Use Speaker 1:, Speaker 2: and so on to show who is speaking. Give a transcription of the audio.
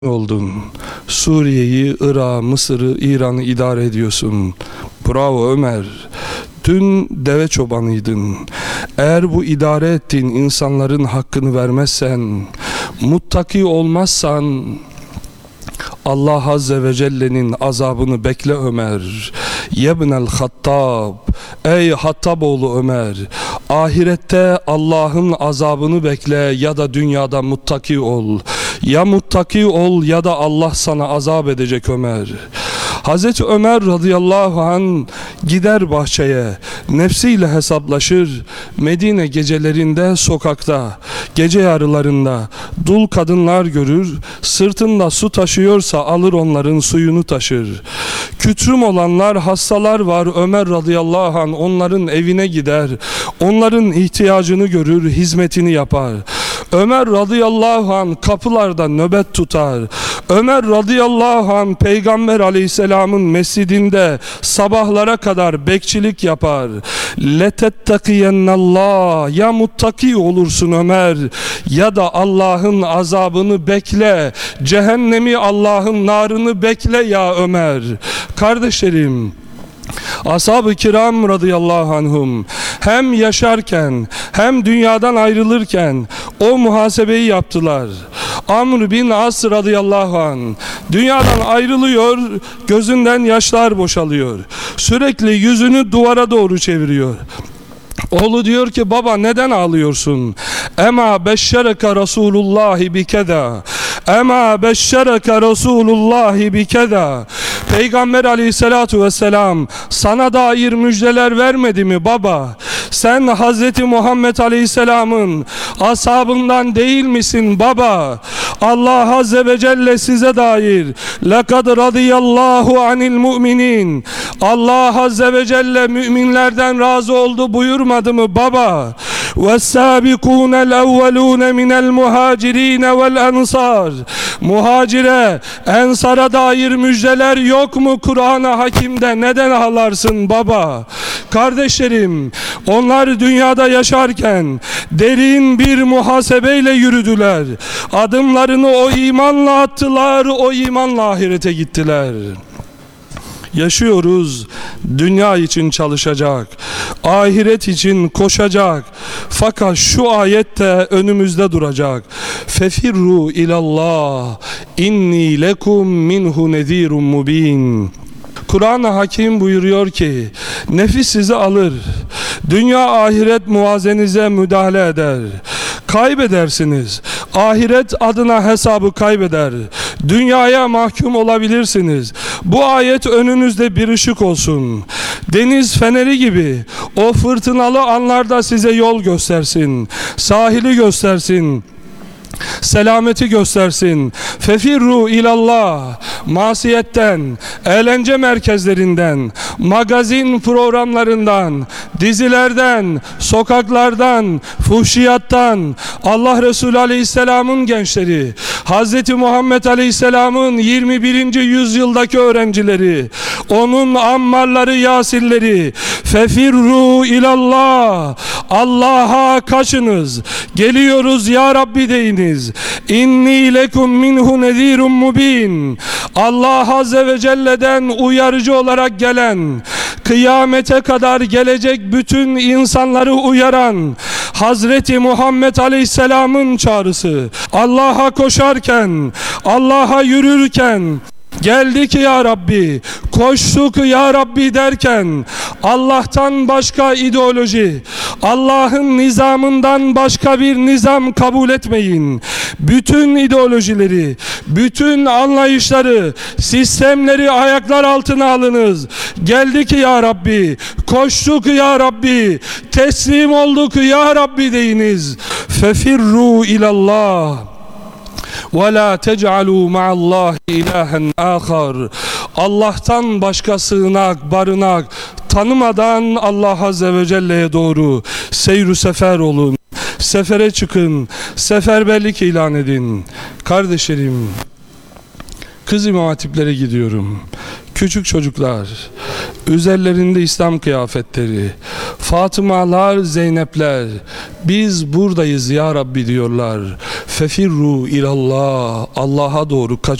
Speaker 1: oldun. Suriye'yi, Irak'ı, Mısır'ı, İran'ı idare ediyorsun. Bravo Ömer. Dün deve çobanıydın. Eğer bu idare ettiğin insanların hakkını vermezsen, muttaki olmazsan, Allah Azze ve Celle'nin azabını bekle Ömer. Yebnel Hattab. Ey Hattaboğlu Ömer. Ahirette Allah'ın azabını bekle ya da dünyada muttaki ol. Ya muttaki ol ya da Allah sana azap edecek Ömer. Hazreti Ömer radıyallahu anh gider bahçeye, nefsiyle hesaplaşır. Medine gecelerinde sokakta, gece yarılarında dul kadınlar görür. Sırtında su taşıyorsa alır onların suyunu taşır. Kütrüm olanlar, hastalar var. Ömer radıyallahu anh onların evine gider. Onların ihtiyacını görür, hizmetini yapar. Ömer radıyallahu anh kapılarda nöbet tutar. Ömer radıyallahu anh Peygamber aleyhisselamın mescidinde sabahlara kadar bekçilik yapar. Letettakiyennallah, ya muttaki olursun Ömer ya da Allah'ın azabını bekle. Cehennemi, Allah'ın narını bekle ya Ömer. Kardeşlerim, Ashab-ı kiram radıyallahu anhum hem yaşarken hem dünyadan ayrılırken o muhasebeyi yaptılar. Amr bin As radıyallahu anh dünyadan ayrılıyor, gözünden yaşlar boşalıyor. Sürekli yüzünü duvara doğru çeviriyor. Oğlu diyor ki, baba neden ağlıyorsun? Ema beşşereke Resulullahi bikeda. Ema beşşereke Resulullahi bikeda. Peygamber aleyhissalatu vesselam sana dair müjdeler vermedi mi baba? Sen Hazreti Muhammed aleyhisselamın ashabından değil misin baba? Allah azze ve celle size dair lekad radıyallahu anil müminin, Allah azze ve celle müminlerden razı oldu buyurmadı mı baba? وَالسَّابِقُونَ الْاَوَّلُونَ مِنَ الْمُهَاجِرِينَ وَالْاَنْصَارِ. Muhacire, ensara dair müjdeler yok mu Kur'an-ı Hakim'de? Neden ağlarsın baba? Kardeşlerim, onlar dünyada yaşarken derin bir muhasebeyle yürüdüler. Adımlarını o imanla attılar, o imanla ahirete gittiler. Yaşıyoruz, dünya için çalışacak, ahiret için koşacak. Fakat şu ayette önümüzde duracak. Fefirru ilallah inni lekum minhu nezirun mubin. Kur'an-ı Hakim buyuruyor ki, nefis sizi alır, dünya ahiret muvazenize müdahale eder. Kaybedersiniz. Ahiret adına hesabı kaybeder. Dünyaya mahkum olabilirsiniz. Bu ayet önünüzde bir ışık olsun. Deniz feneri gibi o fırtınalı anlarda size yol göstersin. Sahili göstersin. Selameti göstersin. Fefirru ilallah. Masiyetten, eğlence merkezlerinden, magazin programlarından, dizilerden, sokaklardan, fuhşiyattan, Allah Resulü Aleyhisselam'ın gençleri, Hazreti Muhammed Aleyhisselam'ın 21. yüzyıldaki öğrencileri, onun ammarları, yasirleri, fefirru ilallah, Allah'a kaçınız, geliyoruz ya Rabbi deyiniz. İnni lekum minhu nezirun mubin. Allah Azze ve Celle'den uyarıcı olarak gelen, kıyamete kadar gelecek bütün insanları uyaran Hazreti Muhammed Aleyhisselam'ın çağrısı. Allah'a koşarken, Allah'a yürürken, geldik ya Rabbi, koştuk ya Rabbi derken, Allah'tan başka ideoloji, Allah'ın nizamından başka bir nizam kabul etmeyin. Bütün ideolojileri, bütün anlayışları, sistemleri ayaklar altına alınız. Geldik ya Rabbi, koştuk ya Rabbi, teslim olduk ya Rabbi deyiniz. Fefirru ilallah. وَلَا تَجْعَلُوا مَعَ اللّٰهِ اِلَٰهًا آخَرٍ. Allah'tan başka sığınak, barınak tanımadan Allah Azze ve Celle'ye doğru seyr-ü sefer olun. Sefere çıkın, seferberlik ilan edin. Kardeşlerim, kız imam hatiplere gidiyorum. Küçük çocuklar, üzerlerinde İslam kıyafetleri, Fatımalar, Zeynepler, biz buradayız ya Rabbi diyorlar. Fefirru ilallah. Allah'a doğru kaç.